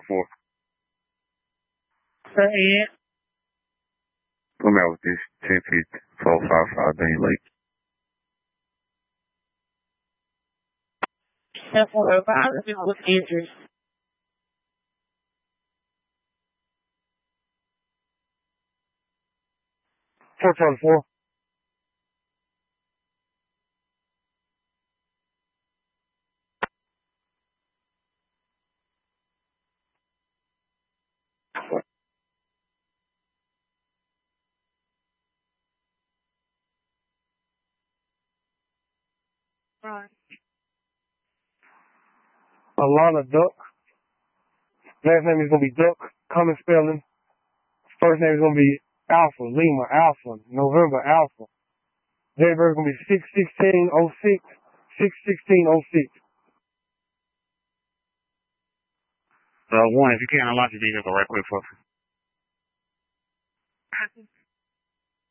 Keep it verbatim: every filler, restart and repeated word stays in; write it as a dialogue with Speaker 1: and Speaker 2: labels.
Speaker 1: four.
Speaker 2: Sir Ed.
Speaker 1: Come out with this ten fifty, four five five Dane Lake.
Speaker 2: ten four oh five, with injuries.
Speaker 3: four Charlie four.
Speaker 2: Right.
Speaker 3: Alana Duck. Last name is going to be Duck. Common spelling. First name is going to be Alpha, Lima, Alpha, November, Alpha. Date of birth is going to be six sixteen oh six. six sixteen oh six.
Speaker 1: Uh, one, if you can, unlock your vehicle right quick for me.